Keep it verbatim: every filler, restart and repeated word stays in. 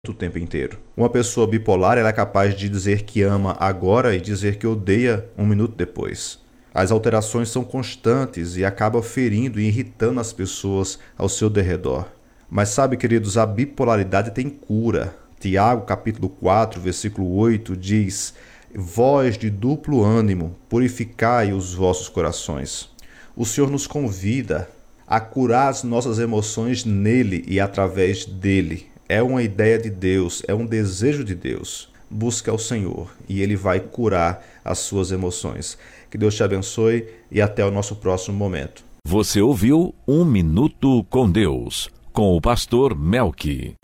o tempo inteiro. Uma pessoa bipolar ela é capaz de dizer que ama agora e dizer que odeia um minuto depois. As alterações são constantes e acabam ferindo e irritando as pessoas ao seu derredor. Mas sabe, queridos, a bipolaridade tem cura. Tiago, capítulo quatro, versículo oito, diz: Vós de duplo ânimo, purificai os vossos corações. O Senhor nos convida a curar as nossas emoções nele e através dele. É uma ideia de Deus, é um desejo de Deus. Busca ao Senhor e Ele vai curar as suas emoções. Que Deus te abençoe e até o nosso próximo momento. Você ouviu Um Minuto com Deus, com o pastor Melqui.